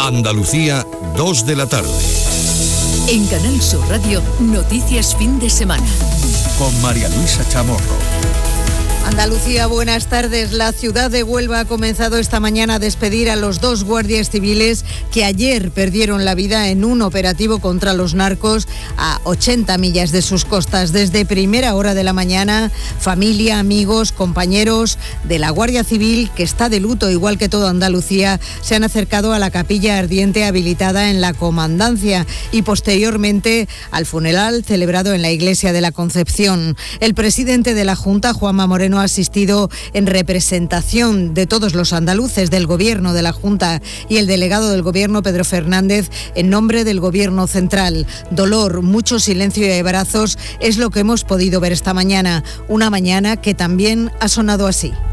Andalucía, 2 de la tarde. En Canal Sur Radio, Noticias Fin de Semana. Con María Luisa Chamorro. Andalucía, buenas tardes. La ciudad de Huelva ha comenzado esta mañana a despedir a los 2 guardias civiles que ayer perdieron la vida en un operativo contra los narcos a 80 millas de sus costas. Desde primera hora de la mañana, familia, amigos, compañeros de la Guardia Civil, que está de luto igual que toda Andalucía, se han acercado a la capilla ardiente habilitada en la comandancia y posteriormente al funeral celebrado en la iglesia de la Concepción. El presidente de la Junta, Juanma Moreno, ha asistido en representación de todos los andaluces, del Gobierno, de la Junta y el delegado del Gobierno, Pedro Fernández, en nombre del Gobierno central. Dolor, mucho silencio y abrazos es lo que hemos podido ver esta mañana. Una mañana que también ha sonado así.